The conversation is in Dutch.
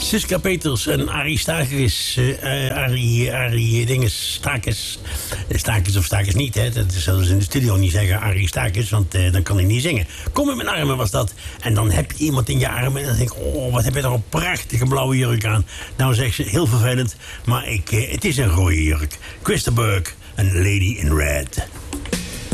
Siska Peters en Arie Stakis. Arie Dinges, Stakis. Stakis of Stakis niet, hè. Dat zullen ze in de studio niet zeggen, Arie Stakis, want dan kan hij niet zingen. Kom in mijn armen was dat. En dan heb je iemand in je armen en dan denk ik, oh, wat heb je toch een prachtige blauwe jurk aan. Nou zegt ze, heel vervelend, maar het is een rode jurk. Christa Burke, een Lady in Red.